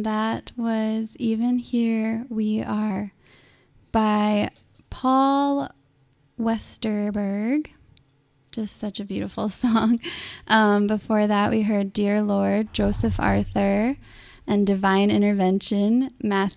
And that was Even Here We Are by Paul Westerberg. Just such a beautiful song. Before that, we heard Dear Lord, Joseph Arthur, and Divine Intervention,